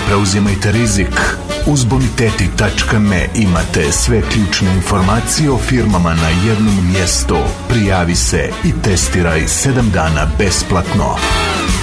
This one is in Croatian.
preuzimajte rizik. Uz boniteti.me imate sve ključne informacije o firmama na jednom mjestu. Prijavi se i testiraj 7 dana besplatno.